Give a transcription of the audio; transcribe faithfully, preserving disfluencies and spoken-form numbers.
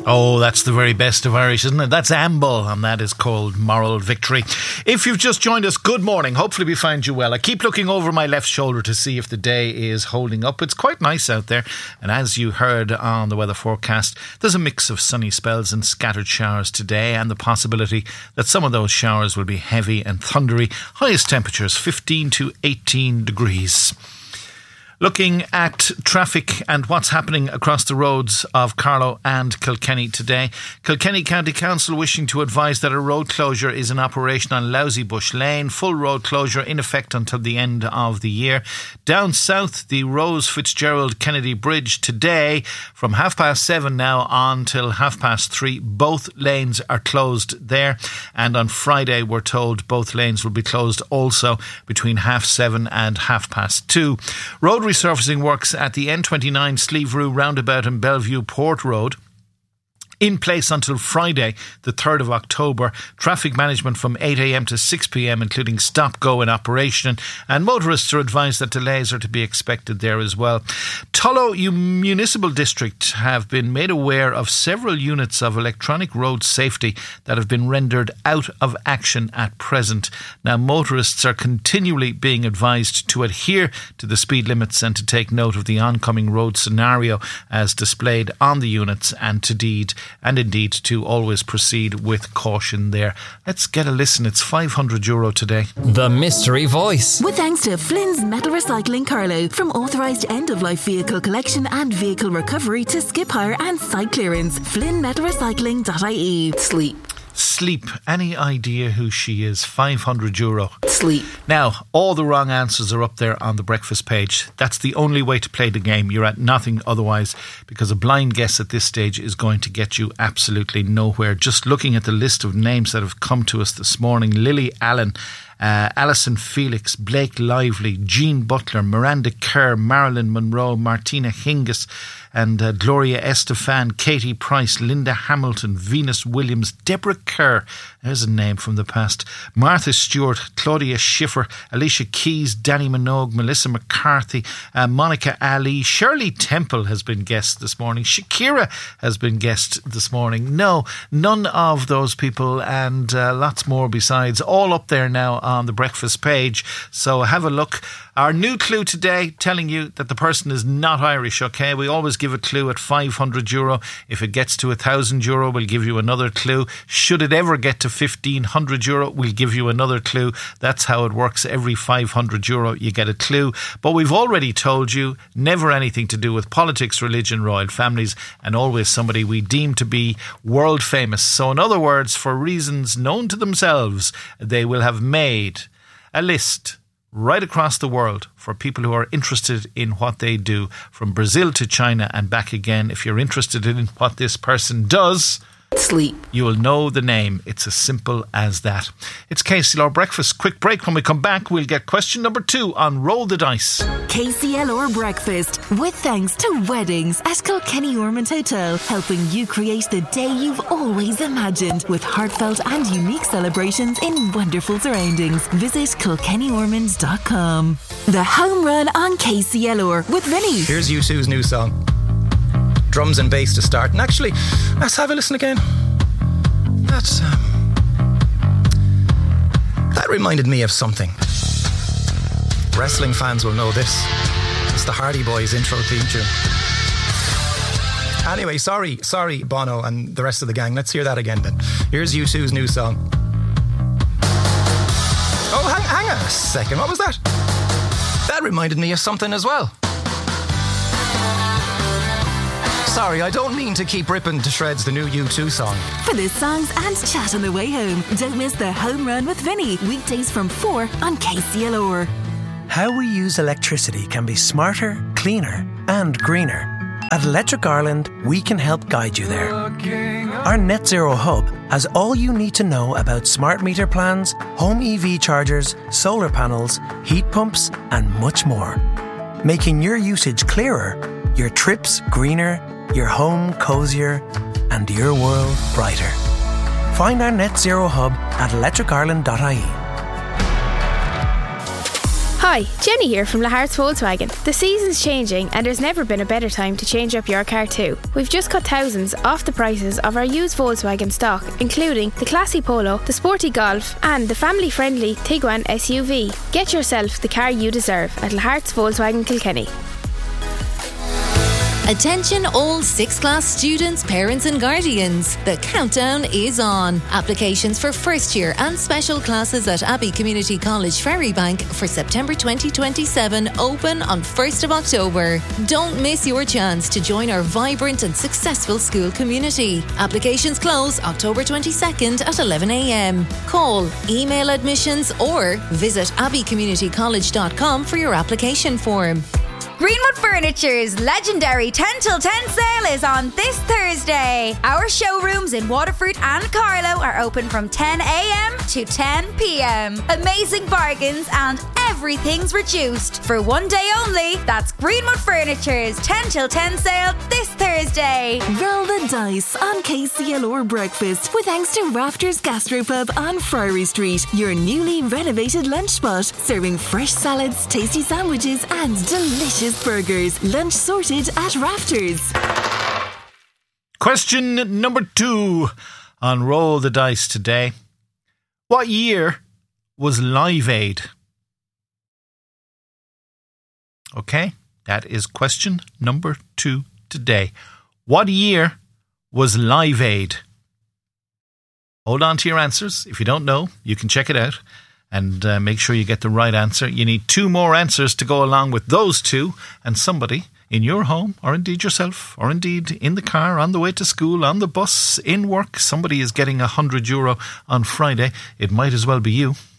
Oh, that's the very best of Irish, isn't it? That's Amble, and that is called Moral Victory. If you've just joined us, good morning. Hopefully we find you well. I keep looking over my left shoulder to see if the day is holding up. It's quite nice out there, and as you heard on the weather forecast, there's a mix of sunny spells and scattered showers today, and the possibility that some of those showers will be heavy and thundery. Highest temperatures fifteen to eighteen degrees. Looking at traffic and what's happening across the roads of Carlow and Kilkenny today. Kilkenny County Council wishing to advise that a road closure is in operation on Lousybush Lane. Full road closure in effect until the end of the year. Down south, the Rose Fitzgerald Kennedy Bridge today from half past seven now on till half past three. Both lanes are closed there. And on Friday, we're told both lanes will be closed also between half seven and half past two. Road resurfacing works at the N twenty-nine Sleeveroo roundabout and Bellevue Port Road. In place until Friday, the third of October. Traffic management from eight a.m. to six p.m, including stop-go in operation. And motorists are advised that delays are to be expected there as well. Tullow Municipal District have been made aware of several units of electronic road safety that have been rendered out of action at present. Now, motorists are continually being advised to adhere to the speed limits and to take note of the oncoming road scenario as displayed on the units, and to deed and indeed to always proceed with caution there. Let's get a listen. It's five hundred euro today. The Mystery Voice. With thanks to Flynn's Metal Recycling Carlow. From authorised end-of-life vehicle collection and vehicle recovery to skip hire and site clearance. flynn metal recycling dot I E. Sleep. Sleep. Any idea who she is? five hundred euro. Sleep. Now, all the wrong answers are up there on the breakfast page. That's the only way to play the game. You're at nothing otherwise, because a blind guess at this stage is going to get you absolutely nowhere. Just looking at the list of names that have come to us this morning: Lily Allen, Uh, Alison Felix, Blake Lively, Jean Butler, Miranda Kerr, Marilyn Monroe, Martina Hingis, and uh, Gloria Estefan, Katie Price, Linda Hamilton, Venus Williams, Deborah Kerr, there's a name from the past, Martha Stewart, Claudia Schiffer, Alicia Keys, Danny Minogue, Melissa McCarthy, uh, Monica Ali, Shirley Temple has been guessed this morning, Shakira has been guessed this morning. No, none of those people, and uh, lots more besides, all up there now on the breakfast page. So have a look. Our new clue today, telling you that the person is not Irish, okay? We always give a clue at five hundred euro. If it gets to one thousand euro, we'll give you another clue. Should it ever get to fifteen hundred euro, we'll give you another clue. That's how it works. Every five hundred euro, you get a clue. But we've already told you, never anything to do with politics, religion, royal families, and always somebody we deem to be world famous. So in other words, for reasons known to themselves, they will have made a list right across the world for people who are interested in what they do, from Brazil to China and back again. If you're interested in what this person does, sleep, you will know the name. It's as simple as that. It's K C L R Breakfast. Quick break. When we come back, we'll get question number two on Roll the Dice. K C L R Breakfast, with thanks to Weddings at Kilkenny Ormond Hotel, helping you create the day you've always imagined, with heartfelt and unique celebrations in wonderful surroundings. Visit kilkenny ormond dot com. The Home Run on K C L R with Vinny. Here's U two's new song. Drums and bass to start. And actually, let's have a listen again. That's um, that reminded me of something. Wrestling fans will know this. It's the Hardy Boys intro theme tune. Anyway, sorry, sorry, Bono and the rest of the gang. Let's hear that again then. Here's U two's new song. Oh, hang, hang on a second. What was that? That reminded me of something as well. Sorry, I don't mean to keep ripping to shreds the new U two song. For the songs and chat on the way home, don't miss the Home Run with Vinny, weekdays from four on K C L R. How we use electricity can be smarter, cleaner and greener. At Electric Ireland, we can help guide you there. Our Net Zero Hub has all you need to know about smart meter plans, home E V chargers, solar panels, heat pumps and much more. Making your usage clearer, your trips greener, your home cosier and your world brighter. Find our Net Zero Hub at electric ireland dot I E. Hi, Jenny here from Lahart's Volkswagen. The season's changing and there's never been a better time to change up your car too. We've just cut thousands off the prices of our used Volkswagen stock, including the classy Polo, the sporty Golf and the family-friendly Tiguan S U V. Get yourself the car you deserve at Lahart's Volkswagen Kilkenny. Attention all sixth class students, parents and guardians. The countdown is on. Applications for first year and special classes at Abbey Community College Ferrybank for September twenty twenty-seven open on first of October. Don't miss your chance to join our vibrant and successful school community. Applications close October twenty-second at eleven a m. Call, email admissions or visit abbey community college dot com for your application form. Greenwood Furniture's legendary ten till ten sale is on this Thursday. Our showrooms in Waterford and Carlow are open from ten a m to ten p m. Amazing bargains and everything's reduced. For one day only, that's Greenwood Furniture's ten till ten sale this Thursday. Roll the dice on K C L R Breakfast with thanks to Rafters Gastropub on Friary Street, your newly renovated lunch spot, serving fresh salads, tasty sandwiches and delicious burgers. Lunch sorted at Rafters. Question number two on Roll the Dice today. What year was Live Aid? Okay, that is question number two today. What year was Live Aid? Hold on to your answers. If you don't know, you can check it out and uh, make sure you get the right answer. You need two more answers to go along with those two, and somebody in your home, or indeed yourself, or indeed in the car, on the way to school, on the bus, in work, somebody is getting a hundred euro on Friday. It might as well be you.